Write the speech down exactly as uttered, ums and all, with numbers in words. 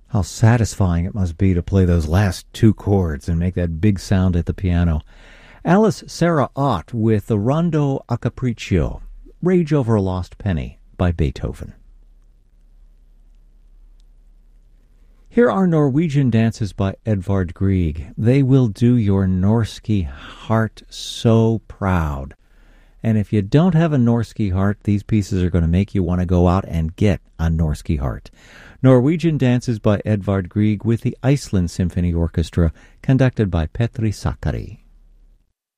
How satisfying it must be to play those last two chords and make that big sound at the piano. Alice Sarah Ott with the Rondo a Capriccio, Rage Over a Lost Penny by Beethoven. Here are Norwegian dances by Edvard Grieg. They will do your Norske heart so proud. And if you don't have a Norske heart, these pieces are going to make you want to go out and get a Norske heart. Norwegian dances by Edvard Grieg with the Iceland Symphony Orchestra, conducted by Petri Sakari.